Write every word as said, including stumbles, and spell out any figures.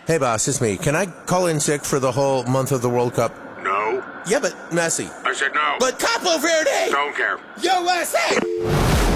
Hey, boss, it's me. Can I call in sick for the whole month of the World Cup? No. Yeah, but Messi. I said no. But Capo Verde! Don't care. U S A!